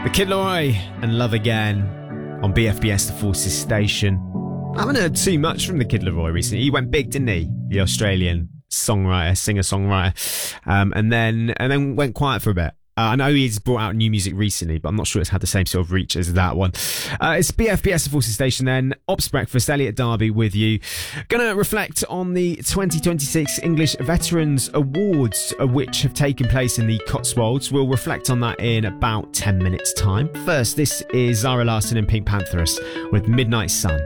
Kid Laroi and Love Again on BFBS The Forces Station. I haven't heard too much from the Kid Laroi recently. He went big, didn't he? The Australian songwriter, singer-songwriter, and then went quiet for a bit. I know he's brought out new music recently, but I'm not sure it's had the same sort of reach as that one. It's BFBS The Forces Station then. Ops Breakfast, Elliot Darby with you. Gonna reflect on the 2026 English Veterans Awards, which have taken place in the Cotswolds. We'll reflect on that in about 10 minutes time. First, this is Zara Larsson and Pink Pantheress with Midnight Sun.